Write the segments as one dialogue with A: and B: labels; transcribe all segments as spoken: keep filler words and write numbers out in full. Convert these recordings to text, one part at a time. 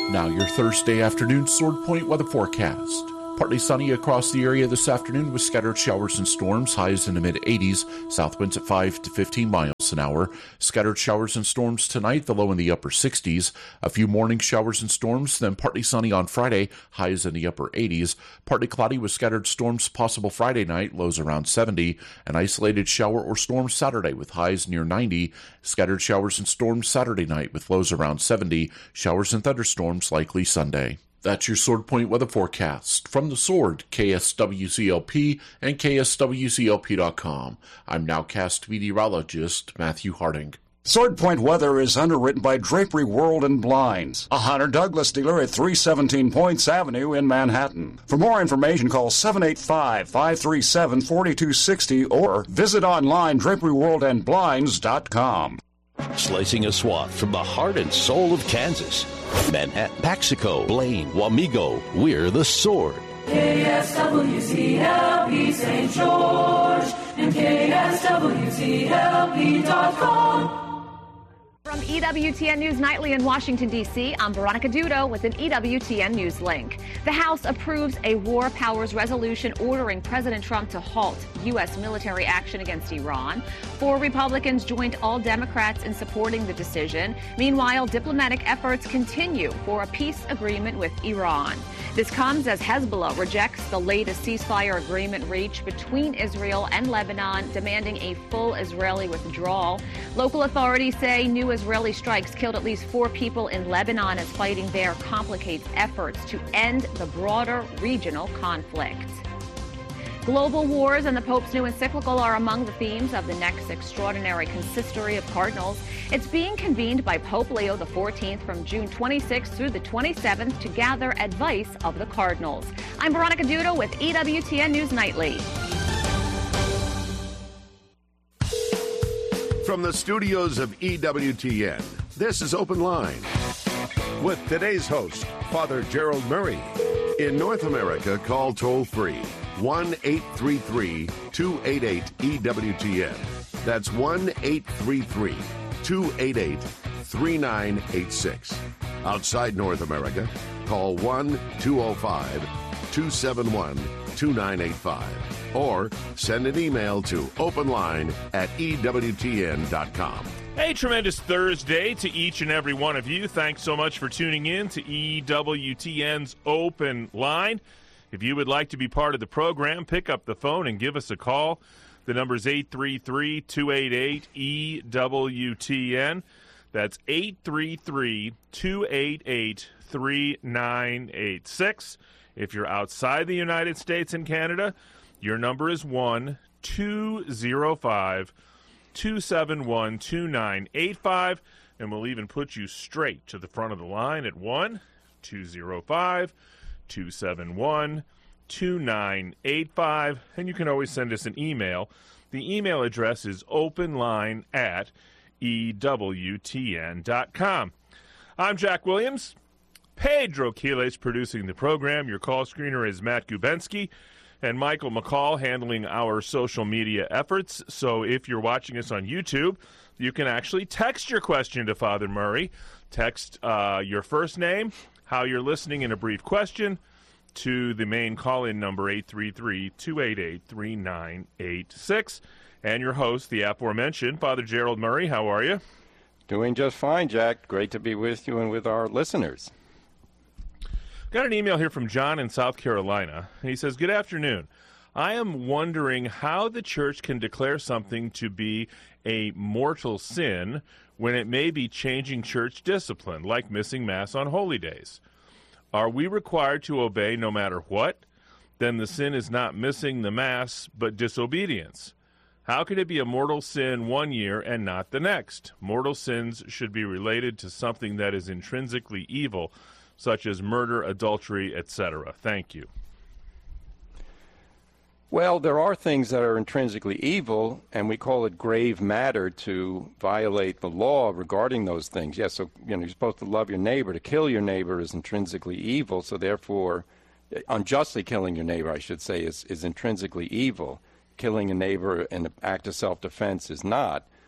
A: Now your Thursday afternoon Sword Point weather forecast. Partly sunny across the area this afternoon with scattered showers and storms, highs in the mid eighties, south winds at five to fifteen miles an hour. Scattered showers and storms tonight, the low in the upper sixties. A few morning showers and storms, then partly sunny on Friday, highs in the upper eighties. Partly cloudy with scattered storms possible Friday night, lows around seventy. An isolated shower or storm Saturday with highs near ninety. Scattered showers and storms Saturday night with lows around seventy. Showers and thunderstorms likely Sunday. That's your Sword Point weather forecast. From the Sword, K S W C L P and K S W C L P dot com. I'm nowcast meteorologist Matthew Harding.
B: Sword Point weather is underwritten by Drapery World and Blinds, a Hunter Douglas dealer at three seventeen Points Avenue in Manhattan. For more information, call seven eight five, five three seven, four two six zero or visit online drapery world and blinds dot com.
C: Slicing a swath from the heart and soul of Kansas. Manhattan, Paxico, Blaine, Wamego, we're the Sword.
D: K S W C L P Saint George and K S W C L P dot com.
E: From E W T N News Nightly in Washington, D C, I'm Veronica Dudo with an E W T N News link. The House approves a war powers resolution ordering President Trump to halt U S military action against Iran. Four Republicans joined all Democrats in supporting the decision. Meanwhile, diplomatic efforts continue for a peace agreement with Iran. This comes as Hezbollah rejects the latest ceasefire agreement reached between Israel and Lebanon, demanding a full Israeli withdrawal. Local authorities say new Israeli strikes killed at least four people in Lebanon as fighting there complicates efforts to end the broader regional conflict. Global wars and the Pope's new encyclical are among the themes of the next extraordinary consistory of cardinals. It's being convened by Pope Leo the fourteenth from June twenty-sixth through the twenty-seventh to gather advice of the cardinals. I'm Veronica Dudo with E W T N News Nightly.
F: From the studios of E W T N, this is Open Line with today's host, Father Gerald Murray. In North America, call toll-free one eight three three, two eight eight, E W T N. That's one eight three three, two eight eight, three nine eight six. Outside North America, call one two zero five, two seven one, two nine eight five or send an email to openline at E W T N dot com.
G: Hey, tremendous Thursday to each and every one of you. Thanks so much for tuning in to E W T N's Open Line. If you would like to be part of the program, pick up the phone and give us a call. The number is eight three three, two eight eight, E W T N. That's eight three three, two eight eight, three nine eight six. If you're outside the United States and Canada, your number is one two zero five, two seven one, two nine eight five, and we'll even put you straight to the front of the line at one two zero five, two seven one, two nine eight five, and you can always send us an email. The email address is openline at E W T N dot com. I'm Jack Williams. Pedro Quiles producing the program. Your call screener is Matt Gubensky, and Michael McCall handling our social media efforts. So if you're watching us on YouTube, you can actually text your question to Father Murray. Text uh, your first name, how you're listening, and a brief question to the main call-in number eight three three, two eight eight, three nine eight six. And your host, the aforementioned, Father Gerald Murray. How are you?
H: Doing just fine, Jack. Great to be with you and with our listeners.
G: Got an email here from John in South Carolina. He says, good afternoon. I am wondering how the church can declare something to be a mortal sin when it may be changing church discipline, like missing Mass on holy days. Are we required to obey no matter what? Then the sin is not missing the Mass, but disobedience. How can it be a mortal sin one year and not the next? Mortal sins should be related to something that is intrinsically evil, such as murder, adultery, et cetera. Thank you.
H: Well, there are things that are intrinsically evil, and we call it grave matter to violate the law regarding those things. Yes, so you know, you're supposed to love your neighbor. To kill your neighbor is intrinsically evil, so therefore, unjustly killing your neighbor, I should say, is, is intrinsically evil. Killing a neighbor in an act of self-defense is not.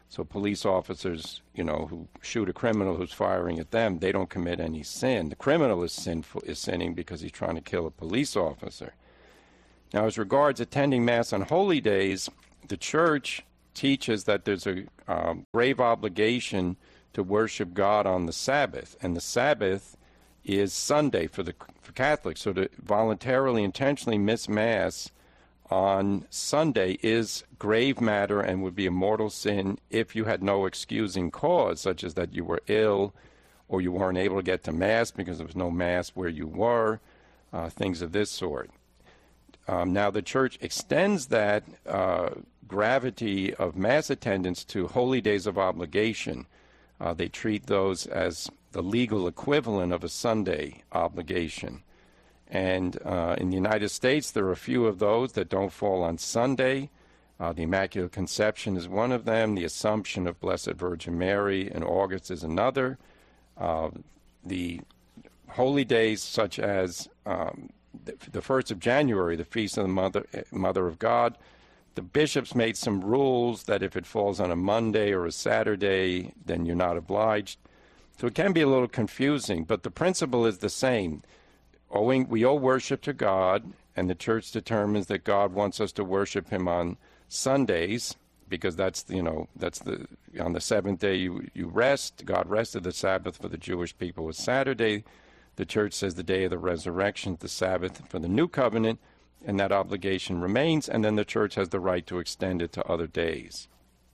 H: So police officers, you know, who shoot a criminal who's firing at them, they don't commit any sin. The criminal is sinful, is sinning because he's trying to kill a police officer. Now, as regards attending Mass on holy days, the Church teaches that there's a um, grave obligation to worship God on the Sabbath, and the Sabbath is Sunday for the for Catholics. So to voluntarily, intentionally miss Mass on Sunday is grave matter and would be a mortal sin if you had no excusing cause, such as that you were ill or you weren't able to get to Mass because there was no Mass where you were, uh, things of this sort. Um, now, the Church extends that uh, gravity of Mass attendance to holy days of obligation. Uh, they treat those as the legal equivalent of a Sunday obligation. And uh, in the United States, there are a few of those that don't fall on Sunday. Uh, the Immaculate Conception is one of them. The Assumption of Blessed Virgin Mary in August is another. Uh, the holy days such as um, the, the first of January, the Feast of the Mother, Mother of God, the bishops made some rules that if it falls on a Monday or a Saturday, then you're not obliged. So it can be a little confusing, but the principle is the same. Owing, we owe worship to God, and the Church determines that God wants us to worship Him on Sundays, because that's, you know, that's the on the seventh day you, you rest. God rested. The Sabbath for the Jewish people was Saturday. The Church says the day of the resurrection, the Sabbath for the New Covenant, and that obligation remains, and then the Church has the right to extend it to other days.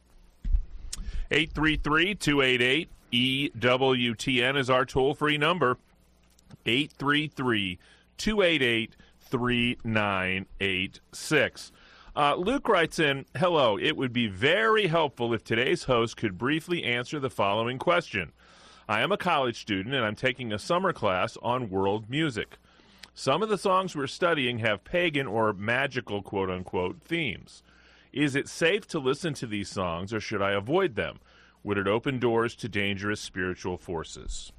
G: eight three three, two eight eight, E W T N is our toll-free number. eight three three, two eight eight, three nine eight six. Uh, Luke writes in, hello, it would be very helpful if today's host could briefly answer the following question. I am a college student and I'm taking a summer class on world music. Some of the songs we're studying have pagan or magical, quote-unquote, themes. Is it safe to listen to these songs or should I avoid them? Would it open doors to dangerous spiritual forces?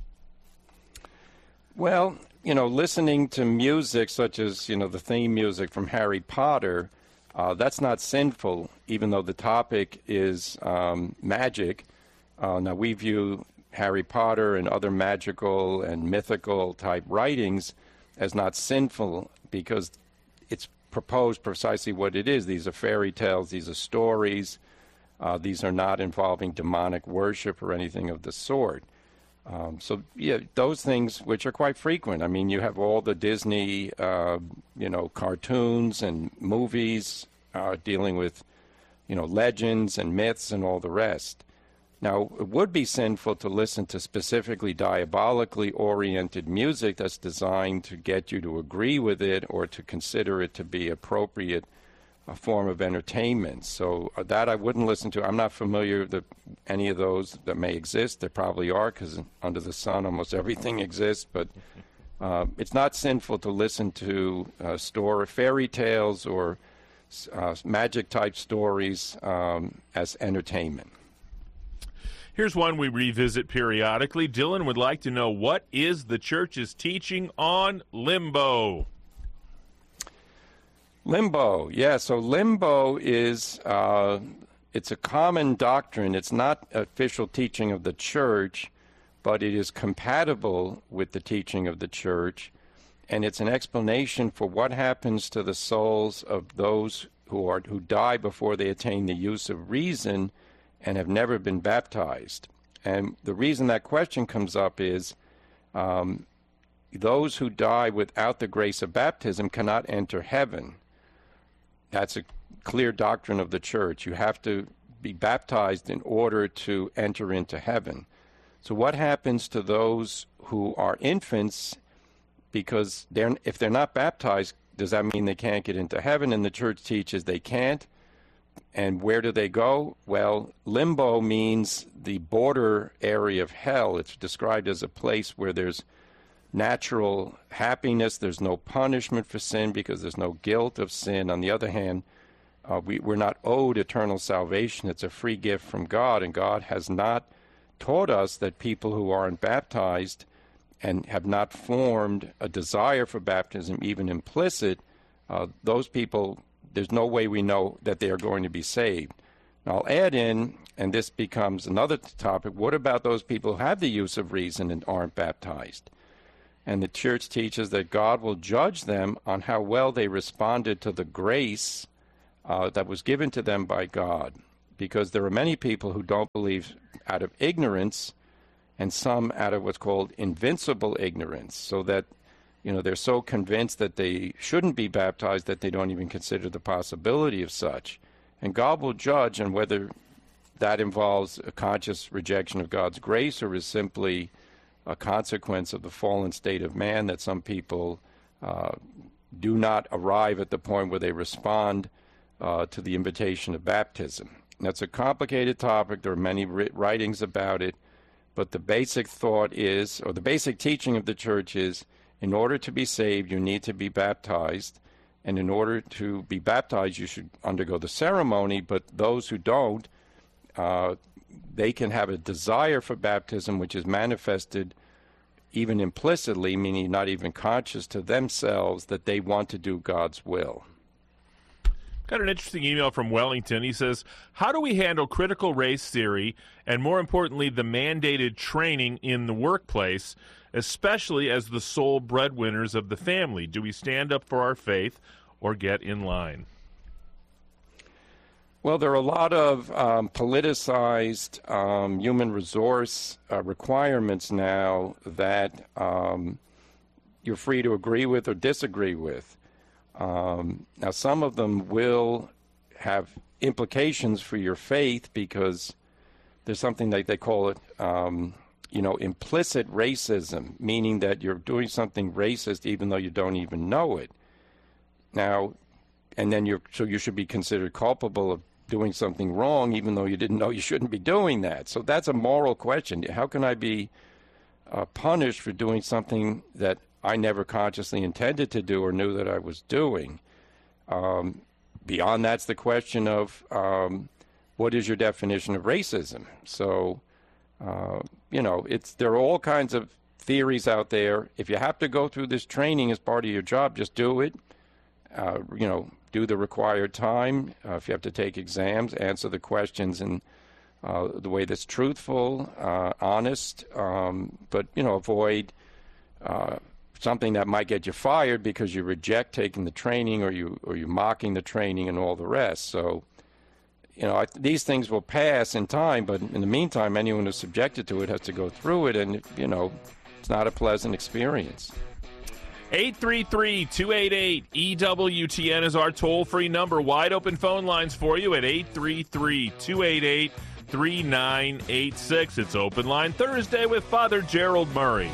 H: Well, you know, listening to music such as, you know, the theme music from Harry Potter, uh, that's not sinful, even though the topic is um, magic. Uh, now, we view Harry Potter and other magical and mythical type writings as not sinful because it's proposed precisely what it is. These are fairy tales, these are stories, uh, these are not involving demonic worship or anything of the sort. Um, so, yeah, those things, which are quite frequent. I mean, you have all the Disney, uh, you know, cartoons and movies uh, dealing with, you know, legends and myths and all the rest. Now, it would be sinful to listen to specifically diabolically oriented music that's designed to get you to agree with it or to consider it to be appropriate a form of entertainment. So uh, that I wouldn't listen to. I'm not familiar with any of those that may exist. There probably are, because under the sun almost everything exists. But uh, it's not sinful to listen to uh, story, fairy tales or uh, magic-type stories um, as entertainment.
G: Here's one we revisit periodically. Dylan would like to know, what is the Church's teaching on limbo?
H: Limbo, yeah. So limbo is, uh, it's a common doctrine. It's not official teaching of the Church, but it is compatible with the teaching of the Church, and it's an explanation for what happens to the souls of those who are who die before they attain the use of reason and have never been baptized. And the reason that question comes up is um, those who die without the grace of baptism cannot enter heaven. That's a clear doctrine of the Church. You have to be baptized in order to enter into heaven. So what happens to those who are infants? Because they're, if they're not baptized, does that mean they can't get into heaven? And the Church teaches they can't. And where do they go? Well, limbo means the border area of hell. It's described as a place where there's natural happiness. There's no punishment for sin because there's no guilt of sin. On the other hand, uh, we, we're not owed eternal salvation. It's a free gift from God, and God has not taught us that people who aren't baptized and have not formed a desire for baptism, even implicit, uh, those people, there's no way we know that they are going to be saved. Now, I'll add in and this becomes another topic, what about those people who have the use of reason and aren't baptized? And the church teaches that God will judge them on how well they responded to the grace uh, that was given to them by God. Because there are many people who don't believe out of ignorance, and some out of what's called invincible ignorance, so that, you know, they're so convinced that they shouldn't be baptized that they don't even consider the possibility of such. And God will judge on whether that involves a conscious rejection of God's grace or is simply a consequence of the fallen state of man, that some people uh, do not arrive at the point where they respond uh, to the invitation of baptism. That's a complicated topic. There are many writings about it. But the basic thought is, or the basic teaching of the church is, in order to be saved, you need to be baptized. And in order to be baptized, you should undergo the ceremony. But those who don't, uh, they can have a desire for baptism, which is manifested even implicitly, meaning not even conscious to themselves, that they want to do God's will.
G: Got an interesting email from Wellington. He says, how do we handle critical race theory and, more importantly, the mandated training in the workplace, especially as the sole breadwinners of the family? Do we stand up for our faith or get in line?
H: Well, there are a lot of um, politicized um, human resource uh, requirements now that um, you're free to agree with or disagree with. Um, now, some of them will have implications for your faith because there's something that they call it, um, you know, implicit racism, meaning that you're doing something racist even though you don't even know it. Now, and then you're, so you should be considered culpable of doing something wrong even though you didn't know you shouldn't be doing that. So that's a moral question. How can I be uh, punished for doing something that I never consciously intended to do or knew that I was doing? Um, beyond that's the question of um, what is your definition of racism? So, uh, you know, it's there are all kinds of theories out there. If you have to go through this training as part of your job, just do it. Uh, you know, do the required time. Uh, if you have to take exams, answer the questions in uh, the way that's truthful, uh, honest, um, but, you know, avoid uh, something that might get you fired because you reject taking the training or you or you mocking the training and all the rest. So, you know, I, these things will pass in time, but in the meantime, anyone who's subjected to it has to go through it, and, you know, it's not a pleasant experience.
G: eight three three, two eight eight, E W T N is our toll-free number. Wide open phone lines for you at eight three three, two eight eight, three nine eight six. It's Open Line Thursday with Father Gerald Murray.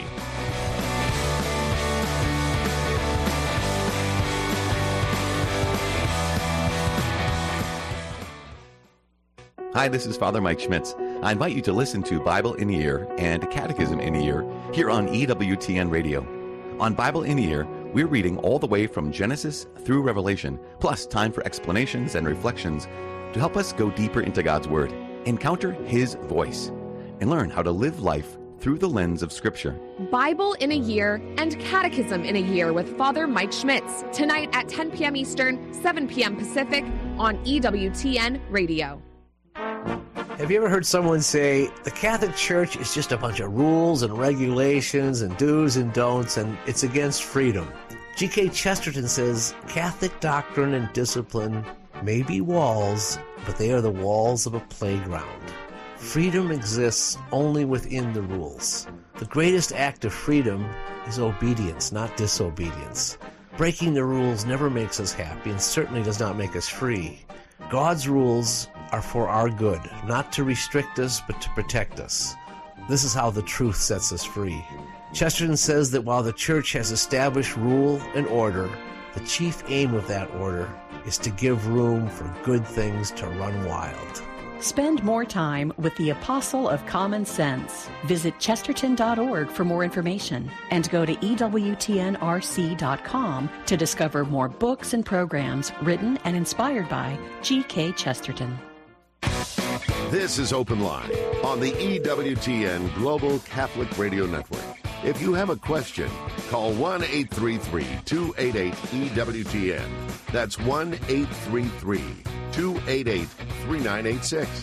I: Hi, this is Father Mike Schmitz. I invite you to listen to Bible in a Year and Catechism in a Year here on E W T N Radio. On Bible in a Year, we're reading all the way from Genesis through Revelation, plus time for explanations and reflections to help us go deeper into God's Word, encounter His voice, and learn how to live life through the lens of Scripture.
E: Bible in a Year and Catechism in a Year with Father Mike Schmitz, tonight at ten p.m. Eastern, seven p.m. Pacific on E W T N Radio.
J: Have you ever heard someone say, the Catholic Church is just a bunch of rules and regulations and do's and don'ts, and it's against freedom? G K Chesterton says, Catholic doctrine and discipline may be walls, but they are the walls of a playground. Freedom exists only within the rules. The greatest act of freedom is obedience, not disobedience. Breaking the rules never makes us happy and certainly does not make us free. God's rules are for our good, not to restrict us, but to protect us. This is how the truth sets us free. Chesterton says that while the Church has established rule and order, the chief aim of that order is to give room for good things to run wild.
K: Spend more time with the Apostle of Common Sense. Visit chesterton dot org for more information and go to E W T N R C dot com to discover more books and programs written and inspired by G K Chesterton.
F: This is Open Line on the E W T N Global Catholic Radio Network. If you have a question, call one eight three three, two eight eight, E W T N. That's one eight three three, two eight eight, three nine eight six.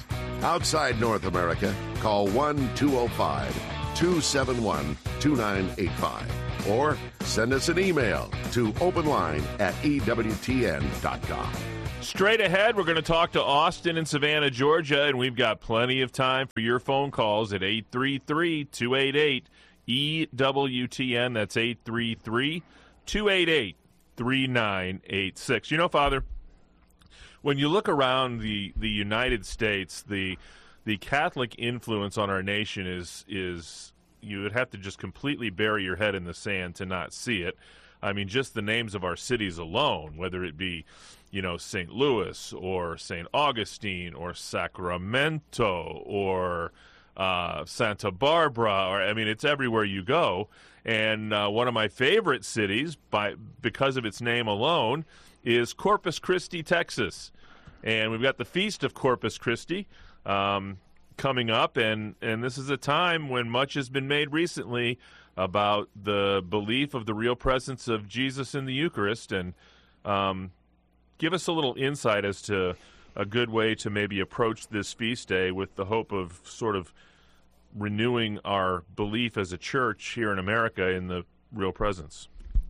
F: Outside North America, call one two oh five, two seven one, two nine eight five or send us an email to openline at E W T N dot com.
G: Straight ahead, we're going to talk to Austin in Savannah, Georgia, and we've got plenty of time for your phone calls at eight three three, two eight eight, E W T N. That's eight three three, two eight eight, three nine eight six. You know, Father, when you look around the, the United States, the the Catholic influence on our nation is is you would have to just completely bury your head in the sand to not see it. I mean, just the names of our cities alone, whether it be, you know, Saint Louis or Saint Augustine or Sacramento or uh, Santa Barbara, or I mean, it's everywhere you go. And uh, one of my favorite cities, by because of its name alone, is Corpus Christi, Texas. And we've got the Feast of Corpus Christi um, coming up, and, and this is a time when much has been made recently about the belief of the real presence of Jesus in the Eucharist. And um, give us a little insight as to a good way to maybe approach this feast day with the hope of sort of renewing our belief as a church here in America in the real presence.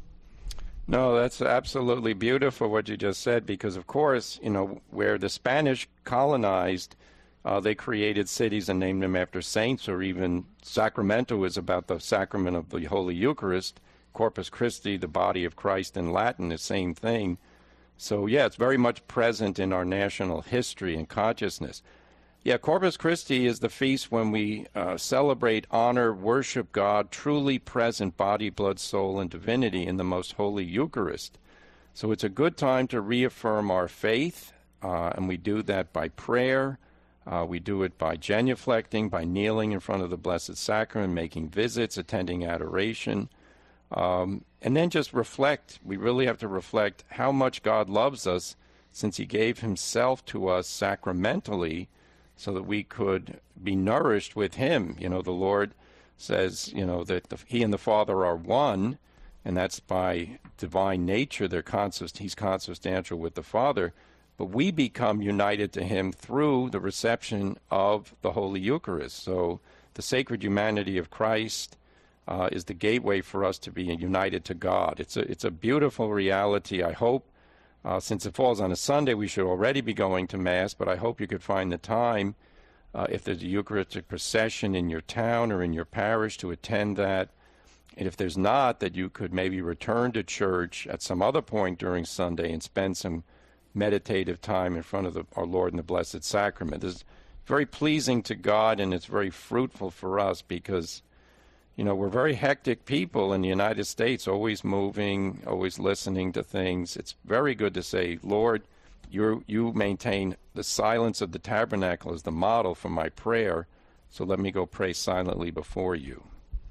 H: No, that's absolutely beautiful what you just said, because, of course, you know, where the Spanish colonized, uh, they created cities and named them after saints, or even Sacramento is about the sacrament of the Holy Eucharist. Corpus Christi, the body of Christ in Latin, the same thing. So, yeah, it's very much present in our national history and consciousness. Yeah, Corpus Christi is the feast when we uh, celebrate, honor, worship God, truly present body, blood, soul, and divinity in the most holy Eucharist. So it's a good time to reaffirm our faith, uh, and we do that by prayer. Uh, we do it by genuflecting, by kneeling in front of the Blessed Sacrament, making visits, attending adoration, um, and then just reflect. We really have to reflect how much God loves us, since he gave himself to us sacramentally, so that we could be nourished with him. You know, the Lord says, you know, that the, he and the Father are one, and that's by divine nature. They're consist, he's consubstantial with the Father. But we become united to him through the reception of the Holy Eucharist. So the sacred humanity of Christ uh, is the gateway for us to be united to God. It's a, it's a beautiful reality. I hope Uh, since it falls on a Sunday, we should already be going to Mass, but I hope you could find the time, uh, if there's a Eucharistic procession in your town or in your parish, to attend that. And if there's not, that you could maybe return to church at some other point during Sunday and spend some meditative time in front of the, our Lord in the Blessed Sacrament. It's very pleasing to God, and it's very fruitful for us because, you know, we're very hectic people in the United States, always moving, always listening to things. It's very good to say, Lord, you you maintain the silence of the tabernacle as the model for my prayer, so let me go pray silently before you.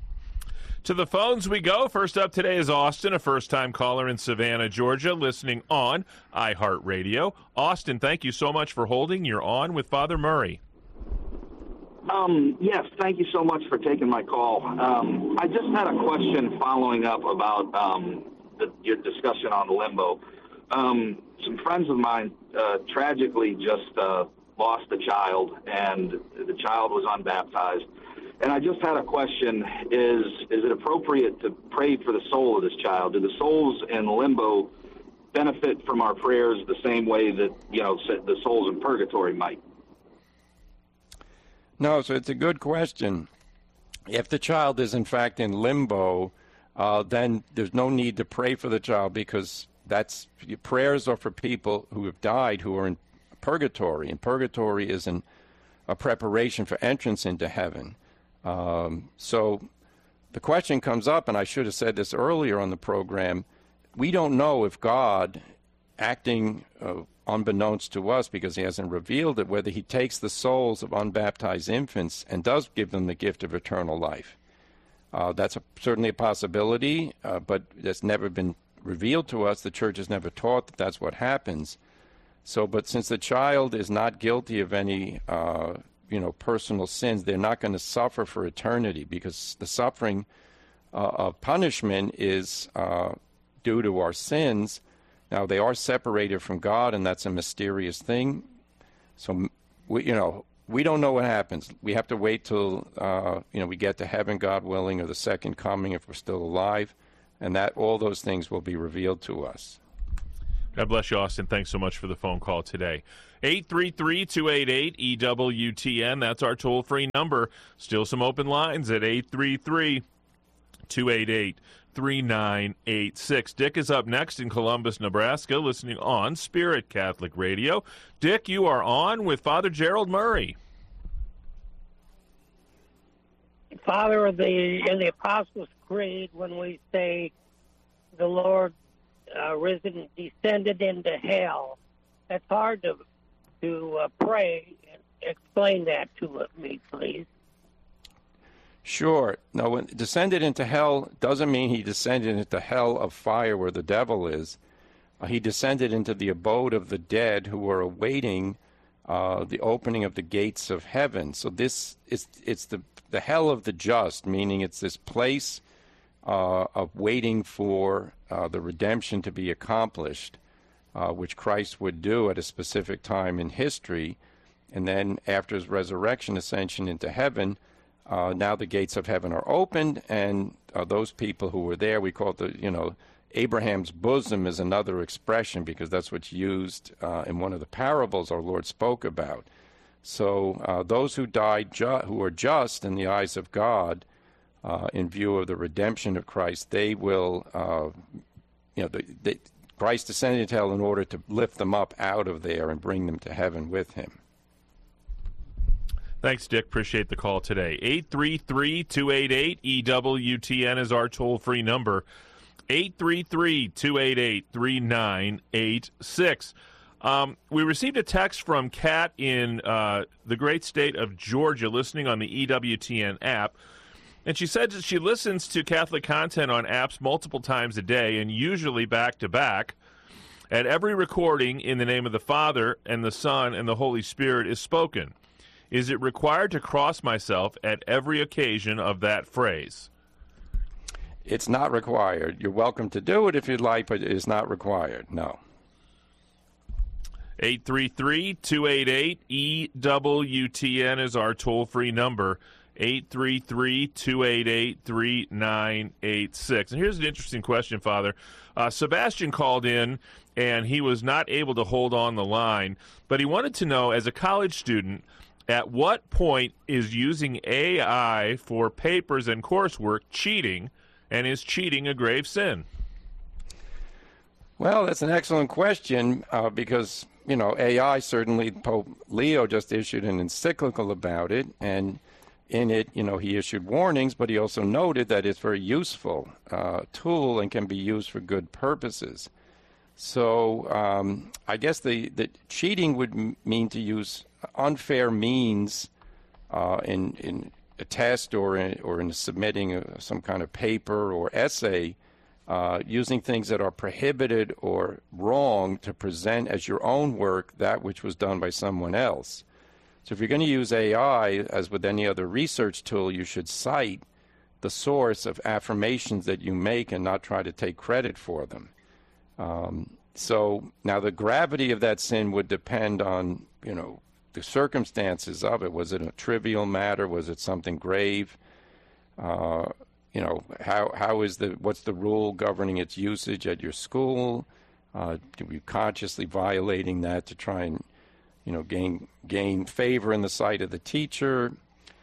G: To the phones we go. First up today is Austin, a first-time caller in Savannah, Georgia, listening on iHeartRadio. Austin, thank you so much for holding. You're on with Father Murray.
L: Um, yes, thank you so much for taking my call. Um, I just had a question following up about um, the, your discussion on limbo. Um, some friends of mine uh, tragically just uh, lost a child, and the child was unbaptized. And I just had a question, is is it appropriate to pray for the soul of this child? Do the souls in limbo benefit from our prayers the same way that, you know, the souls in purgatory might?
H: No, so it's a good question. If the child is, in fact, in limbo, uh, then there's no need to pray for the child, because that's prayers are for people who have died, who are in purgatory. And purgatory is an, a preparation for entrance into heaven. Um, so the question comes up, and I should have said this earlier on the program, we don't know if God, acting uh, unbeknownst to us because he hasn't revealed it, whether he takes the souls of unbaptized infants and does give them the gift of eternal life. Uh, that's a, certainly a possibility, uh, but that's never been revealed to us. The Church has never taught that that's what happens. So, but since the child is not guilty of any, uh, you know, personal sins, they're not going to suffer for eternity, because the suffering uh, of punishment is uh, due to our sins. Now, they are separated from God, and that's a mysterious thing. So, we, you know, we don't know what happens. We have to wait till uh, you know we get to heaven, God willing, or the second coming if we're still alive, and that all those things will be revealed to us.
G: God bless you, Austin. Thanks so much for the phone call today. eight three three, two eight eight, E W T N. That's our toll-free number. Still some open lines at eight three three, two eight eight, three nine eight six. Dick is up next in Columbus, Nebraska, listening on Spirit Catholic Radio. Dick, you are on with Father Gerald Murray.
M: Father, the in the Apostles' Creed, when we say the Lord uh, risen, descended into hell, that's hard to to uh, pray. Explain that to me, please.
H: Sure. No, when descended into hell doesn't mean he descended into hell of fire where the devil is. Uh, he descended into the abode of the dead who were awaiting uh, the opening of the gates of heaven. So this is it's the the hell of the just, meaning it's this place uh, of waiting for uh, the redemption to be accomplished, uh, which Christ would do at a specific time in history, and then after his resurrection, ascension into heaven. Uh, now the gates of heaven are opened, and uh, those people who were there, we call it the, you know, Abraham's bosom is another expression because that's what's used uh, in one of the parables our Lord spoke about. So uh, those who died, ju- who are just in the eyes of God, uh, in view of the redemption of Christ, they will, uh, you know, the, the, Christ descended into hell in order to lift them up out of there and bring them to heaven with him.
G: Thanks, Dick. Appreciate the call today. eight three three, two eight eight, E W T N is our toll-free number. eight three three, two eight eight, three nine eight six. Um, we received a text from Kat in uh, the great state of Georgia listening on the E W T N app. And she said that she listens to Catholic content on apps multiple times a day and usually back-to-back. At every recording, in the name of the Father and the Son and the Holy Spirit is spoken. Is it required to cross myself at every occasion of that phrase?
H: It's not required. You're welcome to do it if you'd like, but it is not required, no.
G: eight three three, two eight eight, E W T N is our toll-free number. eight three three, two eight eight, three nine eight six. And here's an interesting question, Father. Uh, Sebastian called in, and he was not able to hold on the line, but he wanted to know, as a college student, at what point is using A I for papers and coursework cheating, and is cheating a grave sin?
H: Well, that's an excellent question uh, because, you know, A I, certainly Pope Leo just issued an encyclical about it, and in it, you know, he issued warnings, but he also noted that it's a very useful uh, tool and can be used for good purposes. So um, I guess the, the cheating would m- mean to use unfair means uh, in, in a test or in, or in submitting a, some kind of paper or essay, uh, using things that are prohibited or wrong to present as your own work that which was done by someone else. So if you're going to use A I, as with any other research tool, you should cite the source of affirmations that you make and not try to take credit for them. Um, so now the gravity of that sin would depend on, you know, the circumstances of it. Was it a trivial matter? Was it something grave? Uh, you know, how how is the what's the rule governing its usage at your school? Uh, are you consciously violating that to try and, you know, gain gain favor in the sight of the teacher?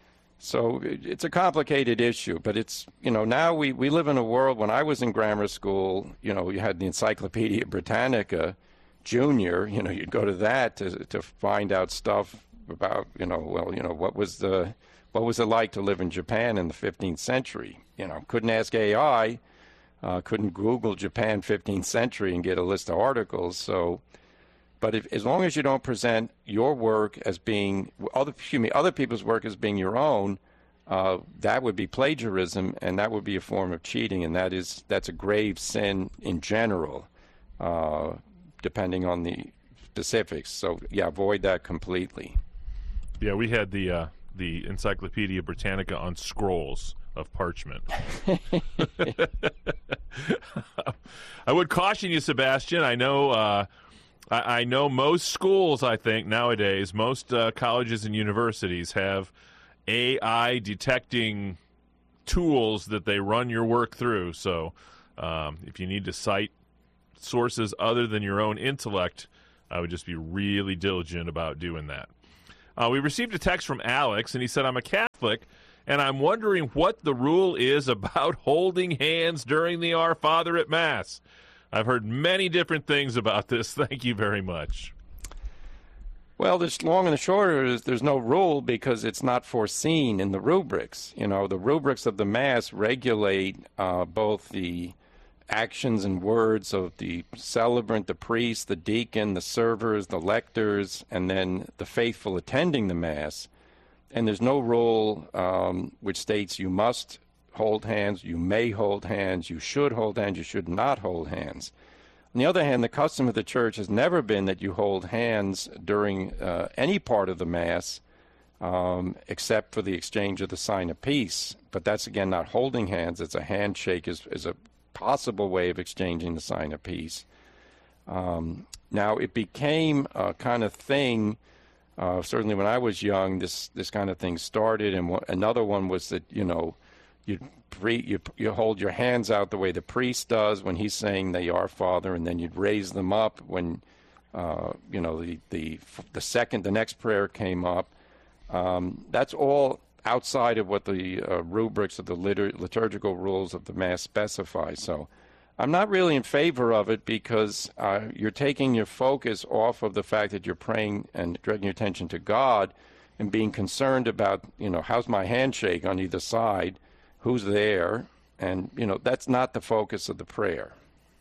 H: So it's a complicated issue, but it's, you know, now we, we live in a world. When I was in grammar school, you know, you had the Encyclopedia Britannica Junior, you know, you'd go to that to to find out stuff about, you know, well, you know, what was the what was it like to live in Japan in the fifteenth century? You know, couldn't ask A I, uh, couldn't Google Japan fifteenth century and get a list of articles. So, but if, as long as you don't present your work as being other, excuse me, other people's work as being your own, uh, that would be plagiarism, and that would be a form of cheating, and that is that's a grave sin in general, uh, depending on the specifics. So yeah, avoid that completely.
G: Yeah, we had the uh, the Encyclopedia Britannica on scrolls of parchment. I would caution you, Sebastian. I know. Uh, I, I know most schools, I think, nowadays, most uh, colleges and universities have A I detecting tools that they run your work through. So um, if you need to cite sources other than your own intellect, I would just be really diligent about doing that. Uh, we received a text from Alex, and he said, I'm a Catholic, and I'm wondering what the rule is about holding hands during the Our Father at Mass. I've heard many different things about this. Thank you very much.
H: Well, the long and the short is there's no rule because it's not foreseen in the rubrics. You know, the rubrics of the Mass regulate uh, both the actions and words of the celebrant, the priest, the deacon, the servers, the lectors, and then the faithful attending the Mass. And there's no rule um, which states you must hold hands, you may hold hands, you should hold hands, you should not hold hands. On the other hand, the custom of the Church has never been that you hold hands during uh, any part of the Mass um, except for the exchange of the sign of peace. But that's, again, not holding hands. It's a handshake is, is a possible way of exchanging the sign of peace. Um, now, it became a kind of thing, uh, certainly when I was young, this, this kind of thing started. And w- another one was that, you know, You, pre, you you hold your hands out the way the priest does when he's saying the Our Father, and then you'd raise them up when uh, you know the, the the second the next prayer came up. Um, that's all outside of what the uh, rubrics of the litur- liturgical rules of the Mass specify. So I'm not really in favor of it because uh, you're taking your focus off of the fact that you're praying and directing your attention to God and being concerned about, you know, how's my handshake on either side, who's there, and, you know, that's not the focus of the prayer.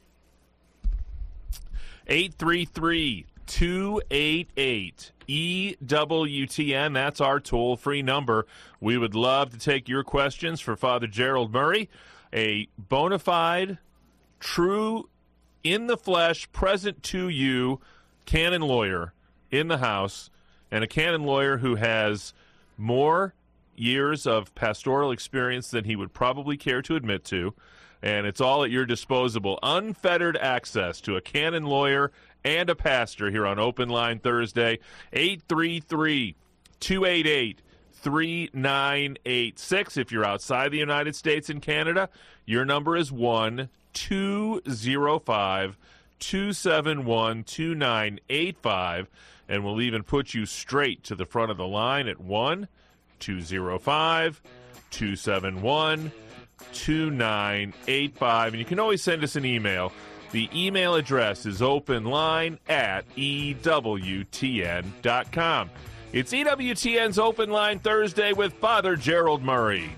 G: eight three three, two eight eight, E W T N, that's our toll-free number. We would love to take your questions for Father Gerald Murray, a bona fide, true, in-the-flesh, present-to-you canon lawyer in the house, and a canon lawyer who has more years of pastoral experience than he would probably care to admit to, and it's all at your disposal. Unfettered access to a canon lawyer and a pastor here on Open Line Thursday. Eight three three, two eight eight, three nine eight six. If you're outside the United States and Canada, your number is one two zero five, two seven one, two nine eight five, and we'll even put you straight to the front of the line at one two zero five, two seven one, two nine eight five. And you can always send us an email. The email address is openline at E W T N dot com. It's E W T N's Open Line Thursday with Father Gerald Murray.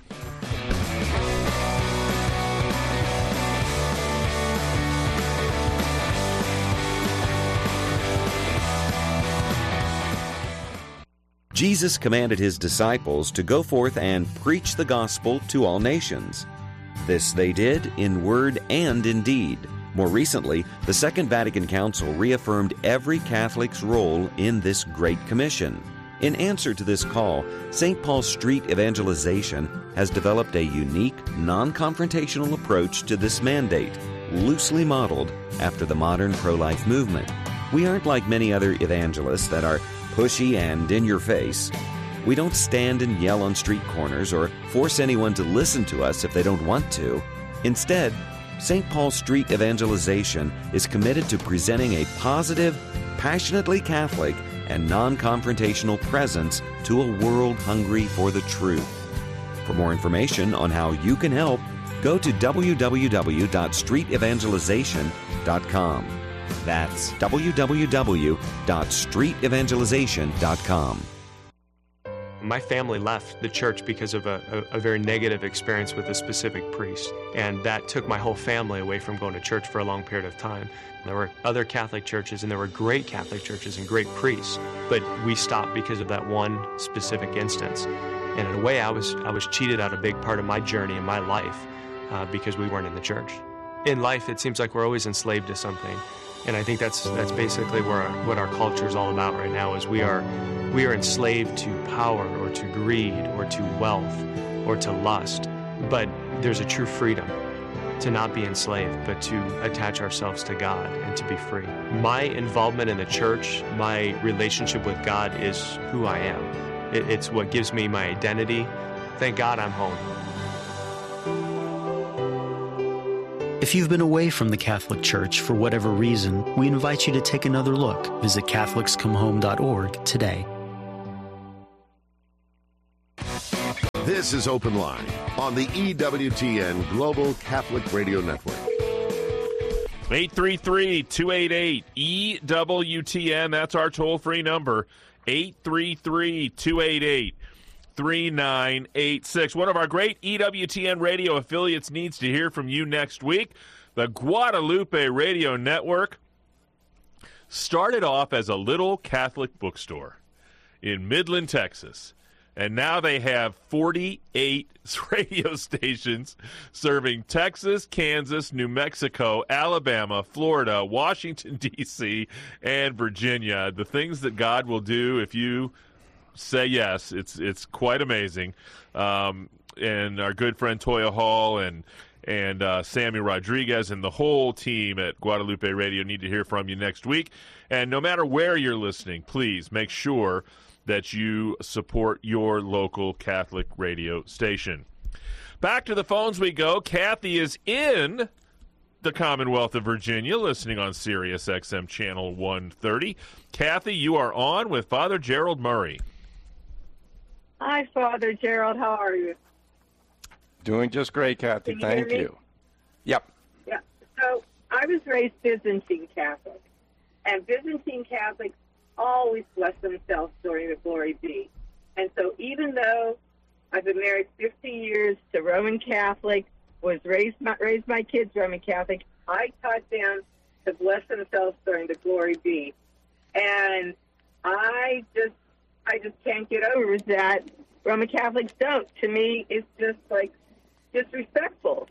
N: Jesus commanded his disciples to go forth and preach the gospel to all nations. This they did in word and in deed. More recently, the Second Vatican Council reaffirmed every Catholic's role in this Great Commission. In answer to this call, Saint Paul Street Evangelization has developed a unique, non-confrontational approach to this mandate, loosely modeled after the modern pro-life movement. We aren't like many other evangelists that are pushy and in your face. We don't stand and yell on street corners or force anyone to listen to us if they don't want to. Instead, Saint Paul Street Evangelization is committed to presenting a positive, passionately Catholic, and non-confrontational presence to a world hungry for the truth. For more information on how you can help, go to w w w dot street evangelization dot com. That's w w w dot street evangelization dot com.
O: My family left the church because of a, a, a very negative experience with a specific priest, and that took my whole family away from going to church for a long period of time. There were other Catholic churches, and there were great Catholic churches and great priests, but we stopped because of that one specific instance. And in a way, I was I was cheated out a big part of my journey in my life uh, because we weren't in the church. In life, it seems like we're always enslaved to something. And I think that's that's basically where our, what our culture is all about right now, is we are we are enslaved to power or to greed or to wealth or to lust. But there's a true freedom. to not be enslaved, but to attach ourselves to God and to be free. My involvement in the church, my relationship with God is who I am. It, it's what gives me my identity. Thank God I'm home.
P: If you've been away from the Catholic Church for whatever reason, we invite you to take another look. Visit Catholics Come Home dot org today.
F: This is Open Line on the E W T N Global Catholic Radio Network.
G: eight three three, two eight eight, E W T N. That's our toll-free number, eight three three, two eight eight, three nine eight six. One of our great E W T N radio affiliates needs to hear from you next week. The Guadalupe Radio Network started off as a little Catholic bookstore in Midland, Texas. And now they have forty-eight radio stations serving Texas, Kansas, New Mexico, Alabama, Florida, Washington, D C, and Virginia. The things that God will do if you say yes, it's it's quite amazing. Um, and our good friend Toya Hall and and uh, Sammy Rodriguez and the whole team at Guadalupe Radio need to hear from you next week. And no matter where you're listening, please make sure that you support your local Catholic radio station. Back to the phones we go. Kathy is in the Commonwealth of Virginia, listening on Sirius X M Channel one thirty. Kathy, you are on with Father Gerald Murray.
Q: Hi, Father Gerald. How are you?
H: Doing just great, Kathy.
Q: Can you
H: Thank
Q: hear me?
H: you. Yep.
Q: Yeah. So I was raised Byzantine Catholic, and Byzantine Catholics always bless themselves during the Glory Be. And so even though I've been married fifty years to Roman Catholic, was raised my, raised my kids Roman Catholic, I taught them to bless themselves during the Glory Be. And I just I just can't get over that Roman Catholics don't. To me, it's just like disrespectful.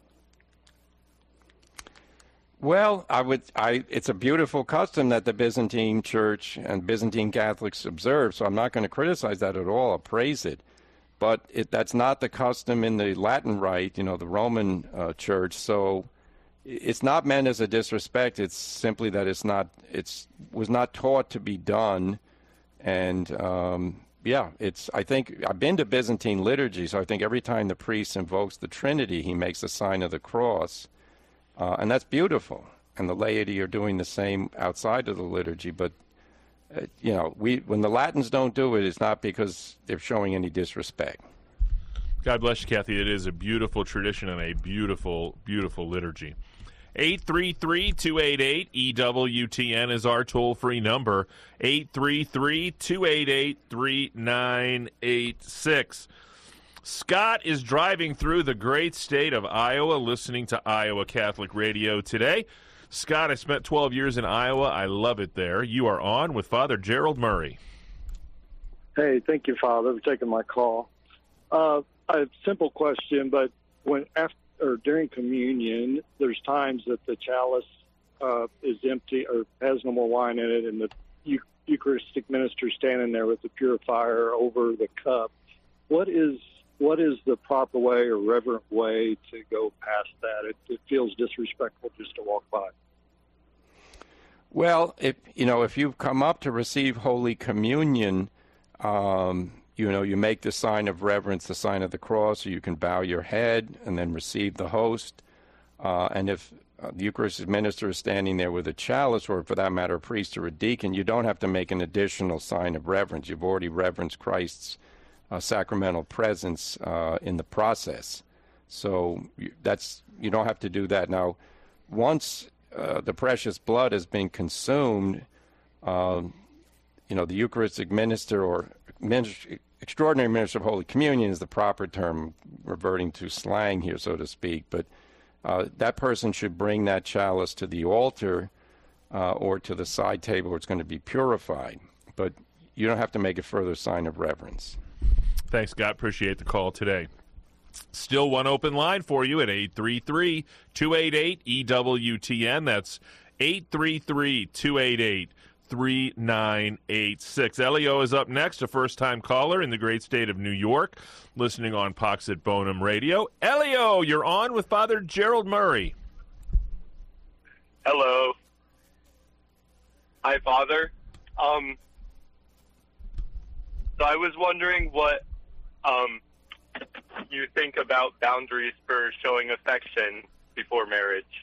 H: Well, I would. I. It's a beautiful custom that the Byzantine Church and Byzantine Catholics observe. So I'm not going to criticize that at all. I'll praise it, but it, that's not the custom in the Latin Rite. You know, the Roman uh, Church. So it's not meant as a disrespect. It's simply that it's not. It's was not taught to be done, and um, yeah, it's. I think I've been to Byzantine liturgy, so I think every time the priest invokes the Trinity, he makes the sign of the cross. Uh, and that's beautiful, and the laity are doing the same outside of the liturgy. But, uh, you know, we when the Latins don't do it, it's not because they're showing any disrespect.
G: God bless you, Kathy. It is a beautiful tradition and a beautiful, beautiful liturgy. eight three three, two eight eight, E W T N is our toll-free number, eight three three, two eight eight, three nine eight six. Scott is driving through the great state of Iowa, listening to Iowa Catholic Radio today. Scott, I spent twelve years in Iowa. I love it there. You are on with Father Gerald Murray.
R: Hey, thank you, Father, for taking my call. Uh, a simple question, but when after or during communion, there's times that the chalice uh, is empty or has no more wine in it, and the Eu- Eucharistic minister standing there with the purifier over the cup. What is What is the proper way or reverent way to go past that? It, it feels disrespectful just to walk by.
H: Well, if you know, if you've come up to receive Holy Communion, um, you know, you make the sign of reverence, the sign of the cross, so you can bow your head and then receive the host. Uh, and if uh, the Eucharistic minister is standing there with a chalice, or for that matter, a priest or a deacon, you don't have to make an additional sign of reverence. You've already reverenced Christ's Uh, sacramental presence uh, in the process. So you, that's you don't have to do that. Now, once uh, the precious blood has been consumed, um, you know, the Eucharistic minister or minister, extraordinary minister of Holy Communion is the proper term, reverting to slang here, so to speak. But uh, that person should bring that chalice to the altar uh, or to the side table where it's going to be purified. But you don't have to make a further sign of reverence.
G: Thanks, Scott. Appreciate the call today. Still one open line for you at eight three three, two eight eight, E W T N. That's eight three three, two eight eight, three nine eight six. Elio is up next, a first-time caller in the great state of New York, listening on Pax et Bonum Radio. Elio, you're on with Father Gerald Murray.
S: Hello. Hi, Father. Um, so I was wondering what um, you think about boundaries for showing affection before marriage.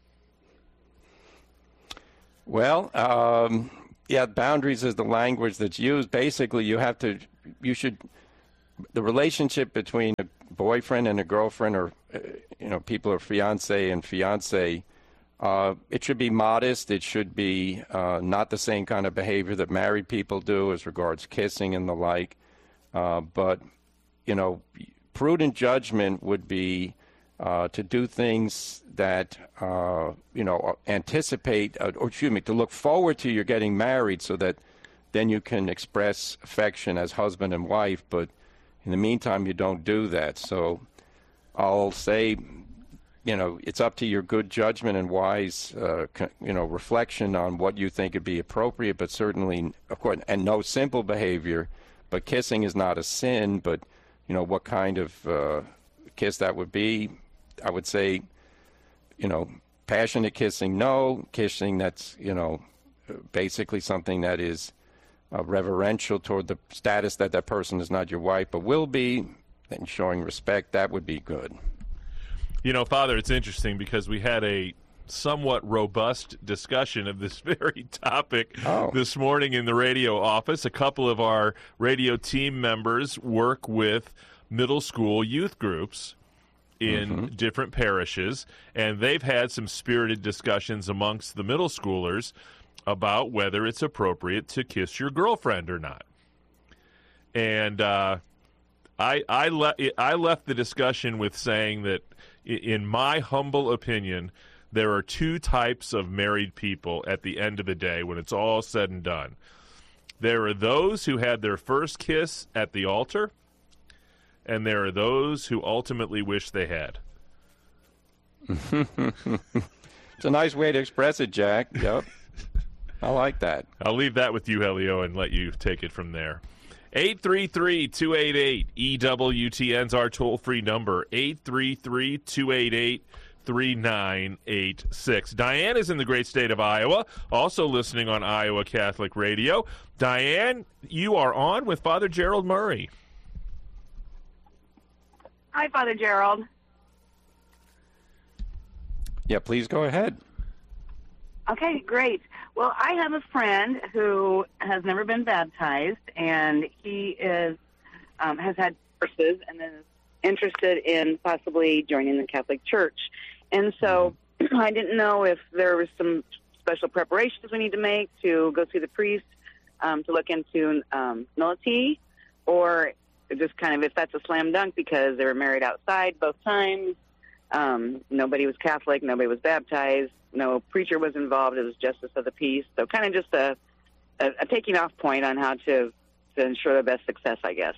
H: Well, um, yeah, boundaries is the language that's used. Basically, you have to, you should, the relationship between a boyfriend and a girlfriend, or, uh, you know, people are fiancé and fiancé, uh, it should be modest. It should be uh, not the same kind of behavior that married people do as regards kissing and the like. Uh, but, you know, prudent judgment would be uh, to do things that, uh, you know, anticipate, uh, or excuse me, to look forward to your getting married so that then you can express affection as husband and wife. But in the meantime, you don't do that. So I'll say, you know, it's up to your good judgment and wise, uh, you know, reflection on what you think would be appropriate, but certainly, of course, and no simple behavior. But kissing is not a sin, but, you know, what kind of uh, kiss that would be, I would say, you know, passionate kissing, no. Kissing that's, you know, basically something that is uh, reverential toward the status that that person is not your wife, but will be, and showing respect, that would be good.
G: You know, Father, it's interesting because we had a somewhat robust discussion of this very topic oh. this morning in the radio office. A couple of our radio team members work with middle school youth groups in mm-hmm. different parishes, and they've had some spirited discussions amongst the middle schoolers about whether it's appropriate to kiss your girlfriend or not. And uh, I I, le- I left the discussion with saying that, in my humble opinion, there are two types of married people at the end of the day when it's all said and done. There are those who had their first kiss at the altar, and there are those who ultimately wish they had.
H: It's a nice way to express it, Jack. Yep. I like that.
G: I'll leave that with you, Helio, and let you take it from there. eight three three, two eight eight, E W T N's our toll-free number, eight three three, two eight eight, three nine eight six. Diane is in the great state of Iowa, also listening on Iowa Catholic Radio. Diane, you are on with Father Gerald Murray.
T: Hi, Father Gerald.
H: Yeah, please go ahead.
T: Okay, great. Well, I have a friend who has never been baptized, and he is um, has had courses and is interested in possibly joining the Catholic Church. And so I didn't know if there was some special preparations we need to make to go see the priest, um, to look into um, nullity, or just kind of if that's a slam dunk because they were married outside both times. Um, nobody was Catholic, nobody was baptized, no preacher was involved. It was justice of the peace. So kind of just a, a, a taking off point on how to, to ensure the best success, I guess.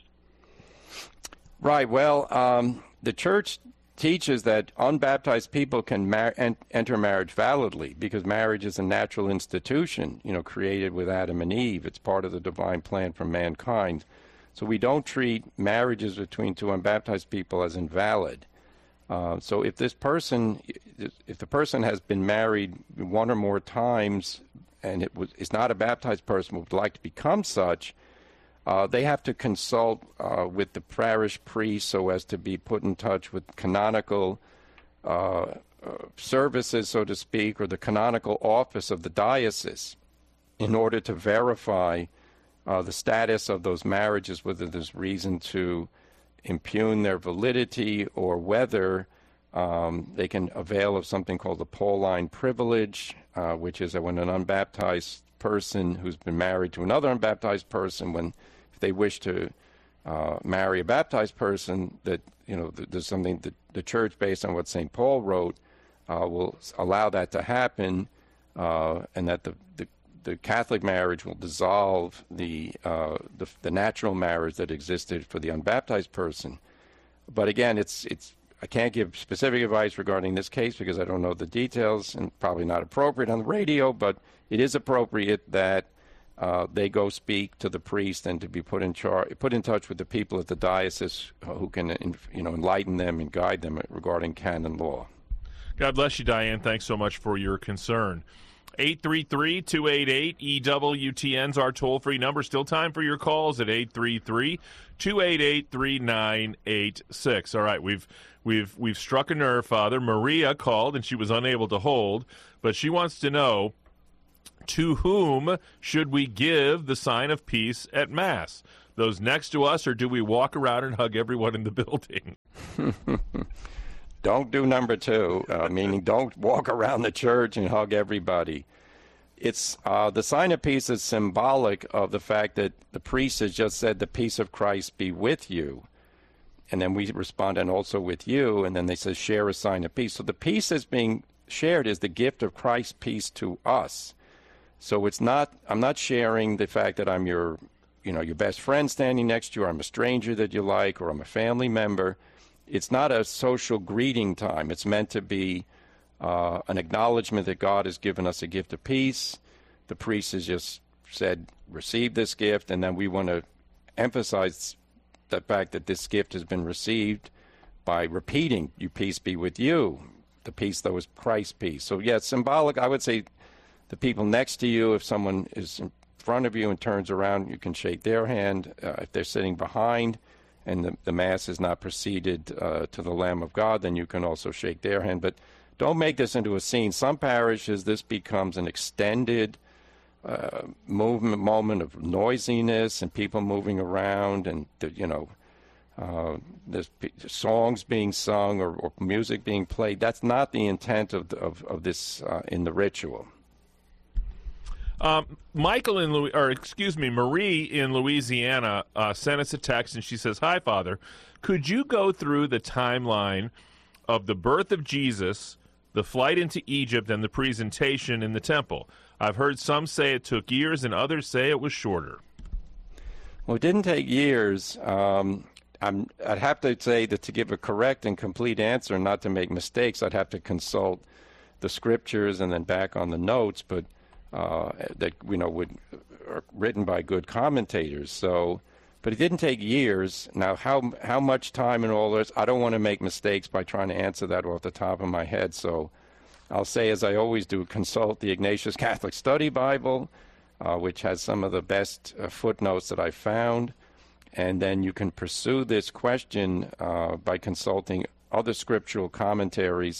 H: Right. Well, um, the church teaches that unbaptized people can mar- en- enter marriage validly because marriage is a natural institution, you know, created with Adam and Eve. It's part of the divine plan for mankind. So we don't treat marriages between two unbaptized people as invalid. Uh, so if this person, if the person has been married one or more times and it was, is not a baptized person, would like to become such, uh, they have to consult uh, with the parish priest so as to be put in touch with canonical uh, uh, services, so to speak, or the canonical office of the diocese in order to verify uh, the status of those marriages, whether there's reason to impugn their validity or whether um, they can avail of something called the Pauline privilege, uh, which is that when an unbaptized person who's been married to another unbaptized person, when if they wish to uh, marry a baptized person, that you know th- there's something that the church, based on what Saint Paul wrote, uh, will allow that to happen, uh, and that the, the the Catholic marriage will dissolve the, uh, the the natural marriage that existed for the unbaptized person. But again, it's it's I can't give specific advice regarding this case because I don't know the details and probably not appropriate on the radio. But it is appropriate that uh, they go speak to the priest and to be put in charge, put in touch with the people at the diocese who can you know enlighten them and guide them regarding canon law.
G: God bless you, Diane. Thanks so much for your concern. eight three three, two eight eight, E W T N's our toll-free number. Still time for your calls at eight three three, two eight eight, three nine eight six. All right, we've we've we've struck a nerve, Father. Maria called, and she was unable to hold, but she wants to know, to whom should we give the sign of peace at Mass? Those next to us, or do we walk around and hug everyone in the building?
H: Don't do number two, uh, meaning don't walk around the church and hug everybody. It's uh, the sign of peace is symbolic of the fact that the priest has just said, the peace of Christ be with you. And then we respond, and also with you, and then they say, share a sign of peace. So the peace that's being shared is the gift of Christ's peace to us. So it's not, I'm not sharing the fact that I'm your, you know, your best friend standing next to you, or I'm a stranger that you like, or I'm a family member. It's not a social greeting time. It's meant to be uh, an acknowledgement that God has given us a gift of peace. The priest has just said, receive this gift, and then we want to emphasize the fact that this gift has been received by repeating, you peace be with you, the peace that was Christ's peace. So, yeah, it's symbolic. I would say the people next to you, if someone is in front of you and turns around, you can shake their hand. Uh, if they're sitting behind, and the, the Mass is not proceeded uh, to the Lamb of God, then you can also shake their hand. But don't make this into a scene. Some parishes, this becomes an extended uh, movement, moment of noisiness and people moving around, and, you know, uh, there's p- songs being sung or, or music being played. That's not the intent of, the, of, of this uh, in the ritual.
G: Um, Michael in Louis, or excuse me, Marie in Louisiana uh, sent us a text, and she says, "Hi, Father. Could you go through the timeline of the birth of Jesus, the flight into Egypt, and the presentation in the temple? I've heard some say it took years, and others say it was shorter."
H: Well, it didn't take years. Um, I'm, I'd have to say that to give a correct and complete answer, not to make mistakes, I'd have to consult the scriptures and then back on the notes, but uh, that, you know, would are written by good commentators. So, but it didn't take years. Now, how how much time and all this, I don't want to make mistakes by trying to answer that off the top of my head. So I'll say, as I always do, consult the Ignatius Catholic Study Bible, uh, which has some of the best uh, footnotes that I found. And then you can pursue this question uh, by consulting other scriptural commentaries